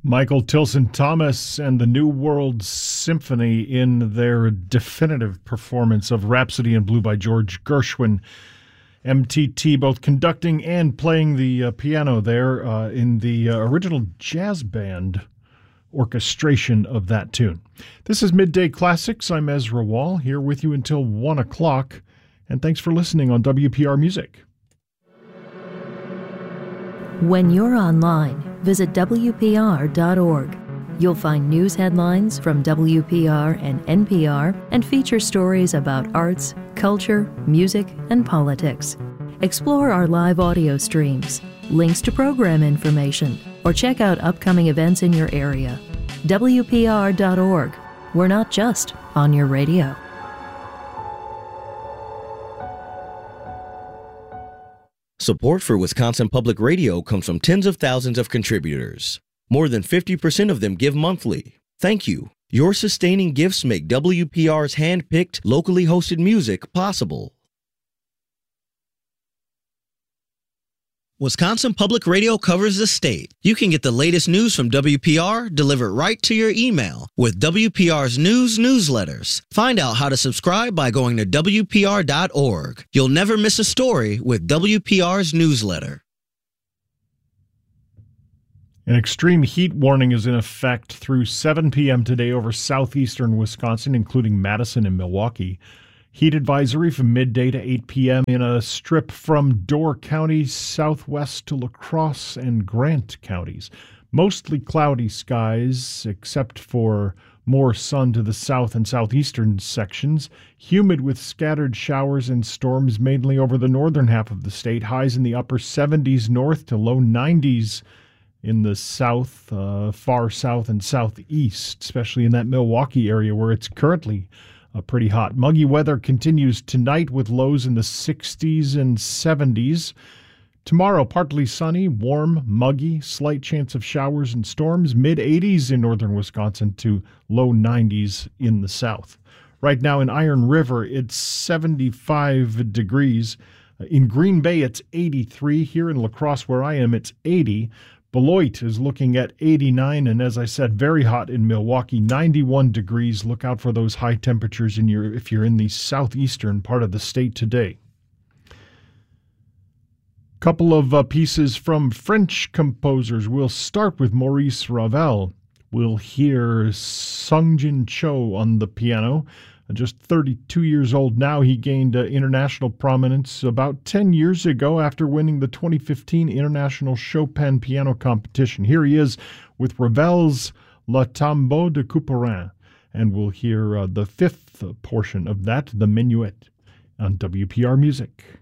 Michael Tilson Thomas and the New World Symphony in their definitive performance of Rhapsody in Blue by George Gershwin. MTT both conducting and playing the piano there in the original jazz band orchestration of that tune. This is Midday Classics. I'm Ezra Wall, here with you until 1 o'clock, and thanks for listening on WPR Music. When you're online, visit WPR.org. You'll find news headlines from WPR and NPR and feature stories about arts, culture, music, and politics. Explore our live audio streams, links to program information, or check out upcoming events in your area. WPR.org. We're not just on your radio. Support for Wisconsin Public Radio comes from tens of thousands of contributors. More than 50% of them give monthly. Thank you. Your sustaining gifts make WPR's hand-picked, locally hosted music possible. Wisconsin Public Radio covers the state. You can get the latest news from WPR delivered right to your email with WPR's news newsletters. Find out how to subscribe by going to WPR.org. You'll never miss a story with WPR's newsletter. An extreme heat warning is in effect through 7 p.m. today over southeastern Wisconsin, including Madison and Milwaukee. Heat advisory from midday to 8 p.m. in a strip from Door County southwest to La Crosse and Grant counties. Mostly cloudy skies, except for more sun to the south and southeastern sections. Humid with scattered showers and storms mainly over the northern half of the state. Highs in the upper 70s north to low 90s in the south, far south and southeast, especially in that Milwaukee area where it's currently pretty hot. Muggy weather continues tonight with lows in the 60s and 70s. Tomorrow, partly sunny, warm, muggy, slight chance of showers and storms, mid-80s in northern Wisconsin to low 90s in the south. Right now in Iron River, it's 75 degrees. In Green Bay, it's 83. Here in La Crosse, where I am, it's 80. Beloit is looking at 89, and as I said, very hot in Milwaukee, 91 degrees. Look out for those high temperatures if you're in the southeastern part of the state today. Couple of pieces from French composers. We'll start with Maurice Ravel. We'll hear Sung Jin Cho on the piano. Just 32 years old now, he gained international prominence about 10 years ago after winning the 2015 International Chopin Piano Competition. Here he is with Ravel's Le Tombeau de Couperin, and we'll hear the fifth portion of that, the Minuet, on WPR Music.